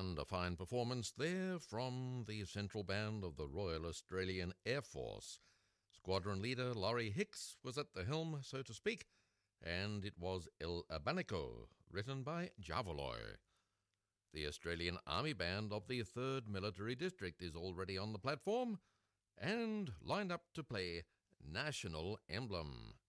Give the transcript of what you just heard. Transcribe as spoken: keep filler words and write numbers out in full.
And a fine performance there from the Central Band of the Royal Australian Air Force. Squadron leader Laurie Hicks was at the helm, so to speak, and it was El Abanico, written by Javaloy. The Australian Army Band of the third Military District is already on the platform and lined up to play National Emblem.